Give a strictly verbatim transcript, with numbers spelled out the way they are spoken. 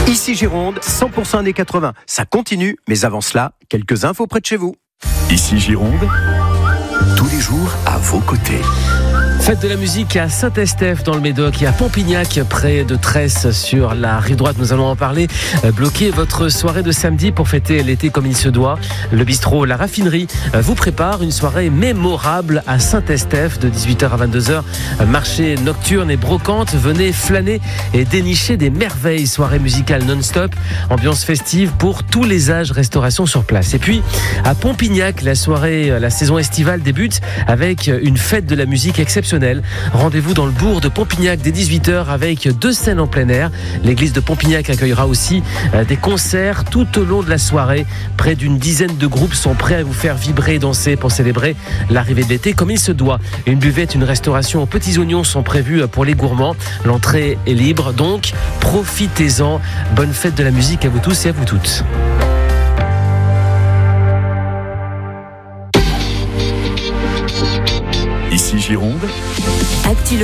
Ici Gironde, cent pour cent années quatre-vingts. Ça continue, mais avant cela, quelques infos près de chez vous. Ici Gironde, tous les jours à vos côtés. Fête de la musique à Saint-Estèphe dans le Médoc et à Pompignac près de Tresse sur la rive droite. Nous allons en parler. Bloquez votre soirée de samedi pour fêter l'été comme il se doit. Le bistrot La Raffinerie vous prépare une soirée mémorable à Saint-Estèphe de dix-huit heures à vingt-deux heures. Marché nocturne et brocante. Venez flâner et dénicher des merveilles. Soirée musicale non-stop. Ambiance festive pour tous les âges. Restauration sur place. Et puis à Pompignac, la soirée, la saison estivale débute avec une fête de la musique exceptionnelle. Rendez-vous dans le bourg de Pompignac dès dix-huit heures avec deux scènes en plein air. L'église de Pompignac accueillera aussi des concerts tout au long de la soirée. Près d'une dizaine de groupes sont prêts à vous faire vibrer et danser pour célébrer l'arrivée de l'été comme il se doit. Une buvette, une restauration aux petits oignons sont prévues pour les gourmands. L'entrée est libre, donc profitez-en. Bonne fête de la musique à vous tous et à vous toutes. Ici Gironde, Actu